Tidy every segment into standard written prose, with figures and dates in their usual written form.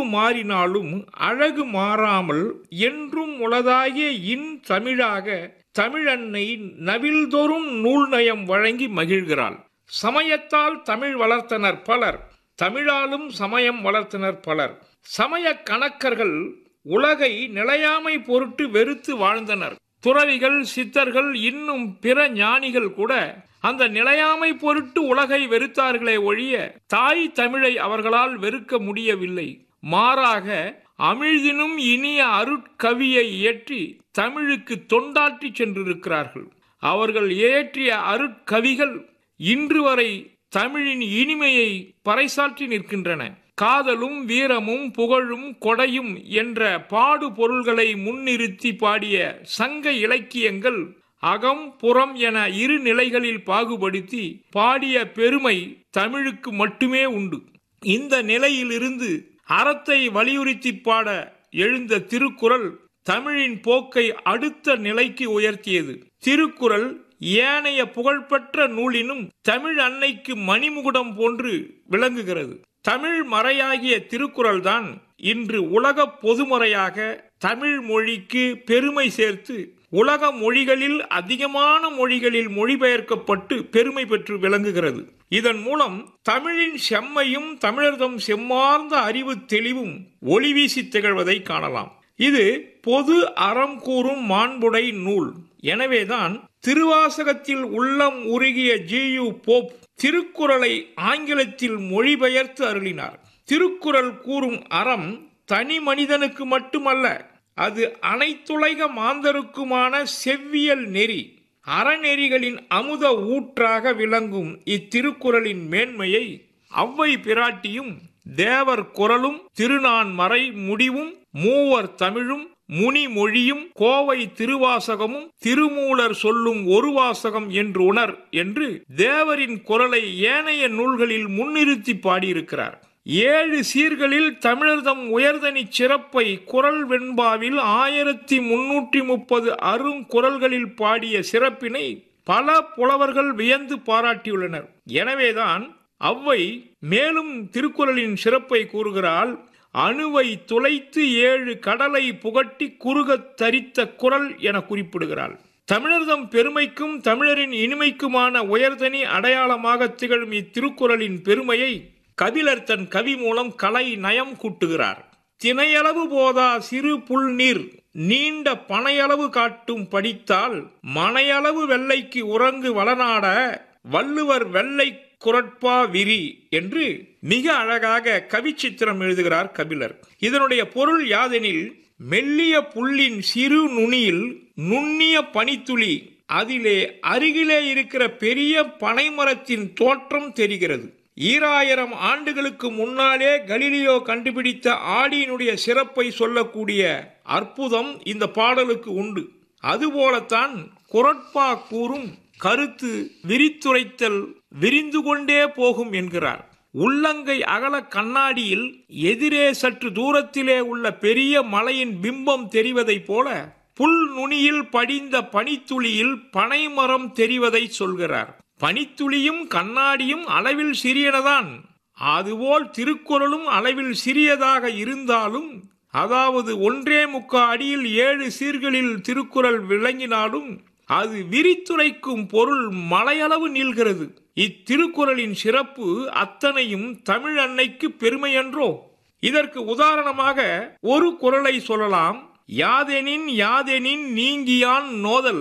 மாறினாலும் அழகு மாறாமல் என்றும் உளதாகிய தமிழாக தமிழன்னை நவில்தொறும் நூல் நயம் வழங்கி மகிழ்கிறாள். சமயத்தால் தமிழ் வளர்த்தனர் பலர், தமிழாலும் சமயம் வளர்த்தனர் பலர். சமய கணக்கர்கள் உலகை நிலையாமை பொருட்டு வெறுத்து வாழ்ந்தனர். துறவிகள், சித்தர்கள், இன்னும் பிற ஞானிகள் கூட அந்த நிலையாமை பொருட்டு உலகை வெறுத்தார்களே ஒழிய தாய் தமிழை அவர்களால் வெறுக்க முடியவில்லை. மாறாக அமிழ்தினும் இனிய அருட்கவியை இயற்றி தமிழுக்கு தொண்டாற்றி சென்றிருக்கிறார்கள். அவர்கள் இயற்றிய அருட்கவிகள் இன்று வரை தமிழின் இனிமையை பறைசாற்றி நிற்கின்றன. காதலும் வீரமும் புகழும் கொடையும் என்ற பாடு பொருள்களை முன்னிறுத்தி பாடிய சங்க இலக்கியங்கள் அகம் புறம் என இரு நிலைகளில் பாகுபடுத்தி பாடிய பெருமை தமிழுக்கு மட்டுமே உண்டு. இந்த நிலையிலிருந்து அறத்தை வலியுறுத்தி பாட எழுந்த திருக்குறள் தமிழின் போக்கை அடுத்த நிலைக்கு உயர்த்தியது. திருக்குறள் ஏனைய புகழ்பெற்ற நூலினும் தமிழ் அன்னைக்கு மணிமுகுடம் போன்று விளங்குகிறது. தமிழ் மறையாகிய திருக்குறள் தான் இன்று உலக பொதுமறையாக தமிழ் மொழிக்கு பெருமை சேர்த்து உலக மொழிகளில் அதிகமான மொழிகளில் மொழிபெயர்க்கப்பட்டு பெருமை பெற்று விளங்குகிறது. இதன் மூலம் தமிழின் செம்மையும் தமிழர்தம் செம்மார்ந்த அறிவு தெளிவும் ஒளி வீசி திகழ்வதை காணலாம். இது பொது அறம் கூறும் மாண்புடை நூல். எனவேதான் திருவாசகத்தில் உள்ளம் உருகிய ஜி.யு. போப் திருக்குறளை ஆங்கிலத்தில் மொழிபெயர்த்து அருளினார். திருக்குறள் கூறும் அறம் தனி மனிதனுக்கு மட்டுமல்ல, அது அனைத்துலக மாந்தருக்குமான செவ்வியல் நெறி. அறநெறிகளின் அமுத ஊற்றாக விளங்கும் இத்திருக்குறளின் மேன்மையை ஔவை பிராட்டியும் தேவர் குறளும் திருநான்மறை முடிவும் மூவர் தமிழும் முனி மொழியும் கோவை திருவாசகமும் திருமூலர் சொல்லும் ஒரு வாசகம் என்று உணர் என்று தேவரின் குறளை ஏனைய நூல்களில் முன்னிறுத்தி பாடியிருக்கிறார். 7 சீர்களில் தமிழர்தம் உயர்தனி சிறப்பை குறள் வெண்பாவில் 1330 அருங்குறள்களில் பாடிய சிறப்பினை பல புலவர்கள் வியந்து பாராட்டியுள்ளனர். எனவேதான் ஔவை மேலும் திருக்குறளின் சிறப்பை கூறுகிறாள். அணுவை துளைத்து 7 கடலை புகட்டி குறுகத் தரித்த குறள் என குறிப்பிடுகிறாள். தமிழர்தம் பெருமைக்கும் தமிழரின் இனிமைக்குமான உயர்தனி அடையாளமாக திகழும் இத்திருக்குறளின் பெருமையை கபிலர் தன் கவி மூலம் கலை நயம் கூட்டுகிறார். தினையளவு போதா சிறு புல் நீர் நீண்ட பனையளவு காட்டும் படித்தால் மனையளவு வெள்ளைக்கு உறங்கு வளநாட வள்ளுவர் வெள்ளை குரட்பா விரி என்று மிக அழகாக கவி சித்திரம் எழுதுகிறார் கபிலர். இதனுடைய பொருள் யாதெனில், மெல்லிய புல்லின் சிறு நுனியில் நுண்ணிய பனித்துளி, அதிலே அருகிலே இருக்கிற பெரிய பனைமரத்தின் தோற்றம் தெரிகிறது. 2000 ஆண்டுகளுக்கு முன்னாலே கலீலியோ கண்டுபிடித்த ஆடியினுடைய சிறப்பை சொல்லக்கூடிய அற்புதம் இந்த பாடலுக்கு உண்டு. அதுபோலத்தான் குரட்பா கூறும் கருத்து விரித்துரைத்தல் விரிந்து கொண்டே போகும் என்கிறார். உள்ளங்கை அகல கண்ணாடியில் எதிரே சற்று தூரத்திலே உள்ள பெரிய மலையின் பிம்பம் தெரிவதைப் போல புல் நுனியில் படிந்த பனித்துளியில் பனைமரம் தெரிவதை சொல்கிறார். பனித்துளியும் கண்ணாடியும் அளவில் சிறியனதான். அதுபோல் திருக்குறளும் அளவில் சிறியதாக இருந்தாலும், அதாவது 1.25 அடியில் 7 சீர்களில் திருக்குறள் விளங்கினாலும் அது விரித்துரைக்கும் பொருள் மலையளவு நீள்கிறது. இத்திருக்குறளின் சிறப்பு அத்தனையும் தமிழ் அன்னைக்கு பெருமையன்றோ? இதற்கு உதாரணமாக ஒரு குறளை சொல்லலாம். யாதெனின் யாதெனின் நீங்கியான் நோதல்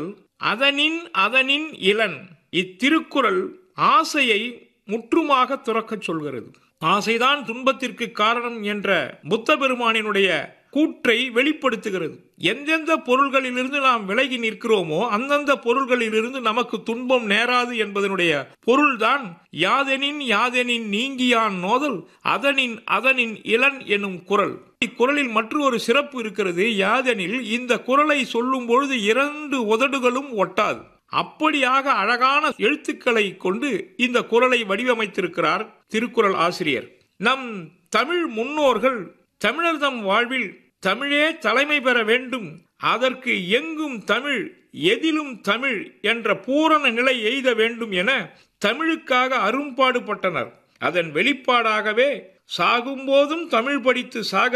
அதனின் இளன். இத்திருக்குறள் ஆசையை முற்றுமாக துறக்கச் சொல்கிறது. ஆசைதான் துன்பத்திற்கு காரணம் என்ற புத்த பெருமானினுடைய கூற்றை வெளிப்படுத்துகிறது. எந்தெந்த பொருள்களிலிருந்து நாம் விலகி நிற்கிறோமோ அந்தந்த பொருள்களிலிருந்து நமக்கு துன்பம் நேராது என்பதனுடைய பொருள்தான் யாதெனின் யாதெனின் நீங்கியான் நோதல் அதனின் இளன் எனும் குறள். இக்குறளில் மற்றொரு சிறப்பு இருக்கிறது. யாதெனில் இந்த குறளை சொல்லும் பொழுது 2 உதடுகளும் ஒட்டாது. அப்படியாக அழகான எழுத்துக்களை கொண்டு இந்த குறளை வடிவமைத்திருக்கிறார் திருக்குறள் ஆசிரியர். நம் தமிழ் முன்னோர்கள் தமிழர்தம் வாழ்வில் தமிழே தலைமை பெற வேண்டும், அதற்கு எங்கும் தமிழ் எதிலும் தமிழ் என்ற பூரண நிலை எய்த வேண்டும் என தமிழுக்காக அரும்பாடுபட்டனர். அதன் வெளிப்பாடாகவே சாகும்போதும் தமிழ் படித்து சாக